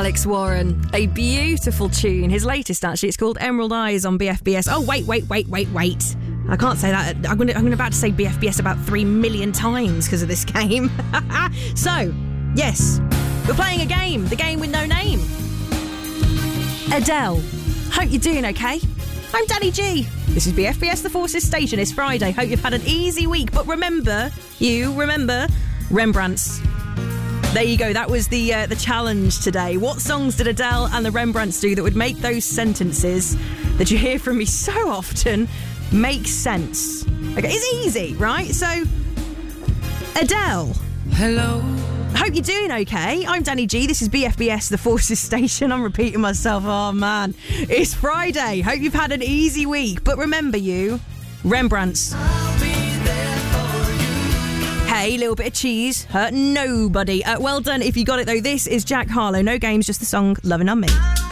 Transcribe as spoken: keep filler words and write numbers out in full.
Alex Warren, a beautiful tune. His latest, actually, it's called Emerald Eyes on B F B S. Oh, wait, wait, wait, wait, wait. I can't say that. I'm going to, I'm about to say B F B S about three million times because of this game. So, yes, we're playing a game. The game with no name. Adele. Hope you're doing okay. I'm Danny G. This is B F B S The Forces Station. It's Friday. Hope you've had an easy week. But remember, you remember, Rembrandts. There you go. That was the uh, the challenge today. What songs did Adele and the Rembrandts do that would make those sentences that you hear from me so often make sense? Okay, it's easy, right? So, Adele. Hello. Hope you're doing okay. I'm Danny G. This is B F B S The Forces Station. I'm repeating myself. Oh, man. It's Friday. Hope you've had an easy week. But remember you, Rembrandts. Hey, little bit of cheese. Hurt nobody. Uh, well done if you got it, though. This is Jack Harlow. No games, just the song Lovin' On Me.